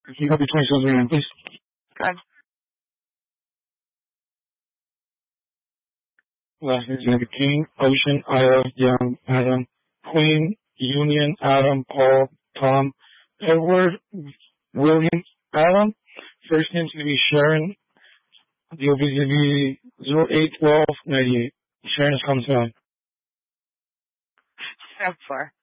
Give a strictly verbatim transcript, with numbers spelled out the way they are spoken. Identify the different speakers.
Speaker 1: Can you copy twenty-seven, please?
Speaker 2: Good.
Speaker 1: Last name's gonna be King, Ocean, Ira, Young, Adam, Queen, Union, Adam, Paul, Tom, Edward, William, Adam. First name's gonna be Sharon. The O B is gonna be zero eight twelve ninety-eight. Sharon is coming soon.
Speaker 2: Step four.